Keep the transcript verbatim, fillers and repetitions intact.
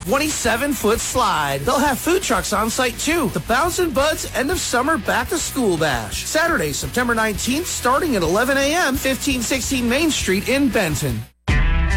twenty-seven foot slide. They'll have food trucks on site too. The Bounce and Buds End of Summer Back to School Bash. Saturday, September nineteenth, starting at eleven a.m., fifteen sixteen Main Street in Benton.